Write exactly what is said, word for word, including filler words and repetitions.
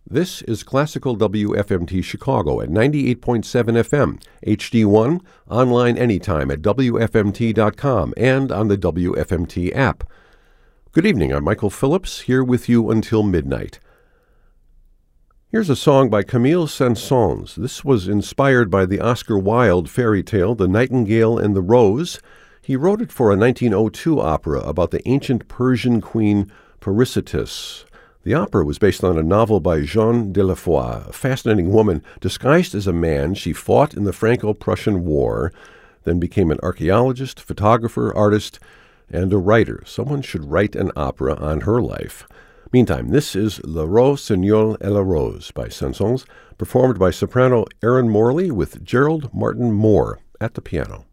This is Classical W F M T Chicago at ninety-eight point seven F M, H D one, online anytime at W F M T dot com and on the W F M T app. Good evening, I'm Michael Phillips, here with you until midnight. Here's a song by Camille Saint-Saëns. This was inspired by the Oscar Wilde fairy tale, The Nightingale and the Rose. He wrote it for a nineteen oh two opera about the ancient Persian queen Perisitis. The opera was based on a novel by Jeanne de la Foix, a fascinating woman. Disguised as a man, she fought in the Franco-Prussian War, then became an archaeologist, photographer, artist, and a writer. Someone should write an opera on her life. Meantime, this is Le Rossignol et la Rose by Saint-Saëns, performed by soprano Erin Morley with Gerald Martin Moore at the piano.